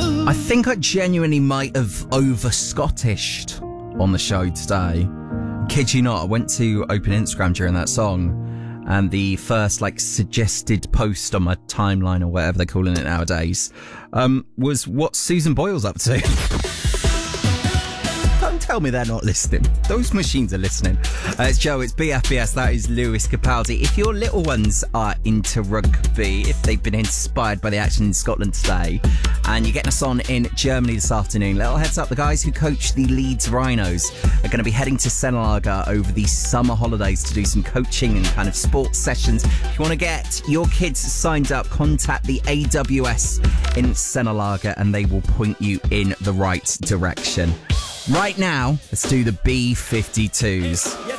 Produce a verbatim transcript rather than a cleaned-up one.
I think I genuinely might have over-Scottished on the show today. Kid you not, I went to open Instagram during that song, and the first like suggested post on my timeline, or whatever they're calling it nowadays, um, was what Susan Boyle's up to. Don't tell me they're not listening. Those machines are listening. Uh, it's Joe, it's B F B S, that is Lewis Capaldi. If your little ones are into rugby, if they've been inspired by the action in Scotland today, and you're getting us on in Germany this afternoon, little heads up, the guys who coach the Leeds Rhinos are going to be heading to Senelaga over the summer holidays to do some coaching and kind of sports sessions. If you want to get your kids signed up, contact the A W S in Senelaga and they will point you in the right direction. Right now, let's do the B fifty-twos.